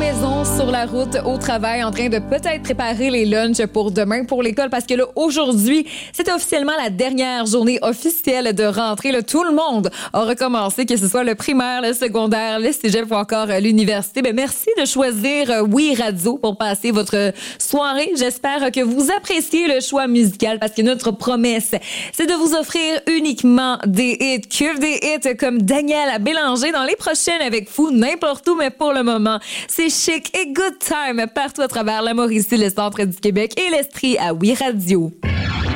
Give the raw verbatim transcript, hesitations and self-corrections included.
maison, sur la route, au travail, en train de peut-être préparer les lunchs pour demain pour l'école parce que là, aujourd'hui, c'est officiellement la dernière journée officielle de rentrée. Là, tout le monde a recommencé, que ce soit le primaire, le secondaire, le cégep ou encore l'université. Ben, merci de choisir Oui Radio pour passer votre soirée. J'espère que vous appréciez le choix musical parce que notre promesse, c'est de vous offrir uniquement des hits, que des hits comme Daniel Bélanger dans les prochaines avec Fou n'importe où, mais pour le moment, c'est Chic et Good Time partout à travers la Mauricie, le centre du Québec et l'Estrie à Oui Radio.